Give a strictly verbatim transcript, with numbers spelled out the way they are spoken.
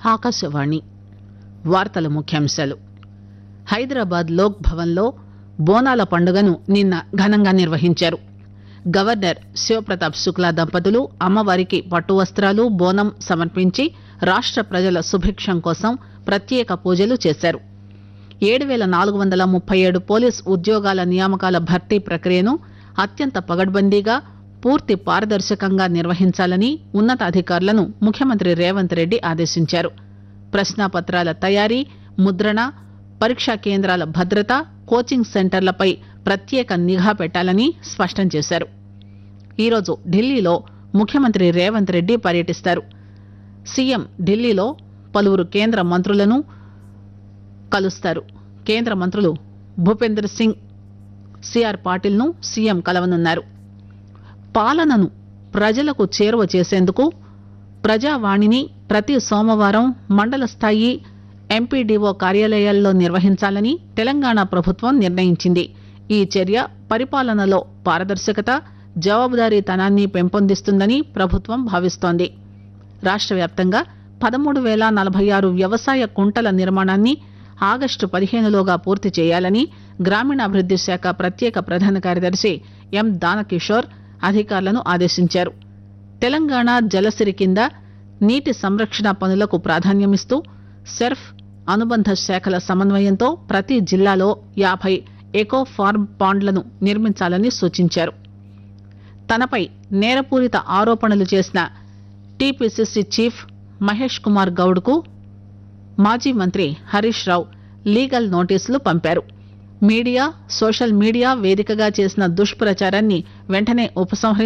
ఆకాశవాణి వార్తల ముఖ్యాంశాలు. హైదరాబాద్ లోక్ భవన్లో బోనాల పండుగను నిన్న ఘనంగా నిర్వహించారు. గవర్నర్ శివప్రతాప్ శుక్లా దంపతులు అమ్మవారికి పట్టు వస్త్రాలు, బోనం సమర్పించి రాష్ట ప్రజల సుభిక్షం కోసం ప్రత్యేక పూజలు చేశారు. ఏడు పేల నాలుగు వందల ముప్పై ఏడు పోలీస్ ఉద్యోగాల నియామకాల భర్తీ ప్రక్రియను అత్యంత పగడ్బందీగా, పూర్తి పారదర్శకంగా నిర్వహించాలని ఉన్నతాధికారులను ముఖ్యమంత్రి రేవంత్ రెడ్డి ఆదేశించారు. ప్రశ్నాపత్రాల తయారీ, ముద్రణ, పరీక్షా కేంద్రాల భద్రత, కోచింగ్ సెంటర్లపై ప్రత్యేక నిఘా పెట్టాలని స్పష్టం చేశారు. ఈరోజు ఢిల్లీలో ముఖ్యమంత్రి రేవంత్ రెడ్డి పర్యటిస్తారు. సీఎం ఢిల్లీలో పలువురు కేంద్ర మంత్రులను కలుస్తారు. కేంద్ర మంత్రులు భూపేంద్ర సింగ్, సిఆర్ పాటిల్ ను సీఎం కలవనున్నారు. పాలనను ప్రజలకు చేరువ చేసేందుకు ప్రజావాణిని ప్రతి సోమవారం మండల స్థాయి ఎంపీడీఓ కార్యాలయాల్లో నిర్వహించాలని తెలంగాణ ప్రభుత్వం నిర్ణయించింది. ఈ చర్య పరిపాలనలో పారదర్శకత, జవాబుదారీతనాన్ని పెంపొందిస్తుందని ప్రభుత్వం భావిస్తోంది. రాష్ట వ్యాప్తంగా పదమూడు పేల నలభై ఆరు వ్యవసాయ కుంటల నిర్మాణాన్ని ఆగస్టు పదిహేనులోగా పూర్తి చేయాలని గ్రామీణాభివృద్ది శాఖ ప్రత్యేక ప్రధాన కార్యదర్శి ఎం దానకిషోర్ అధికారులను ఆదేశించారు. తెలంగాణ జలసిరి కింద నీటి సంరక్షణ పనులకు ప్రాధాన్యమిస్తూ సెర్ఫ్, అనుబంధ శాఖల సమన్వయంతో ప్రతి జిల్లాలో యాభై ఎకో ఫార్మ్ పాండ్లను నిర్మించాలని సూచించారు. తనపై నేరపూరిత ఆరోపణలు చేసిన టీపీసీసీ చీఫ్ మహేష్ కుమార్ గౌడ్ కు మాజీ మంత్రి హరీష్ రావు లీగల్ నోటీసులు పంపారు. మీడియా, సోషల్ మీడియా వేదికగా చేసిన దుష్ప్రచారాన్ని వెంటనే ఉపసంహరించాలని